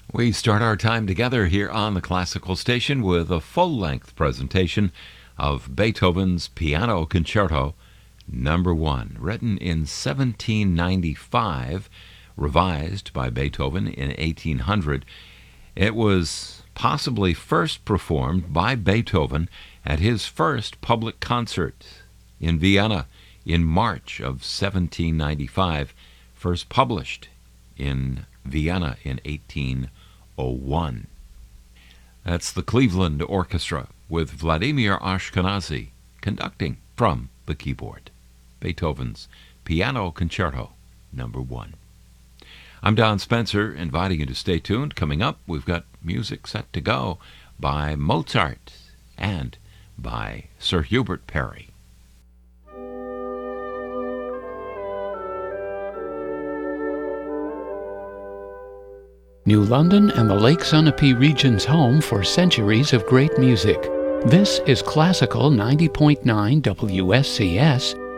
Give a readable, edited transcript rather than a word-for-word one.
We start our time together here on the Classical Station with a full-length presentation of Beethoven's Piano Concerto No. 1, written in 1795, revised by Beethoven in 1800. It was possibly first performed by Beethoven at his first public concert in Vienna in March of 1795, first published in Vienna in 1801. That's the Cleveland Orchestra with Vladimir Ashkenazy conducting from the keyboard. Beethoven's Piano Concerto No. 1. I'm Don Spencer, inviting you to stay tuned. Coming up, we've got music set to go by Mozart and by Sir Hubert Parry. New London and the Lake Sunapee region's home for centuries of great music. This is Classical 90.9 WSCS,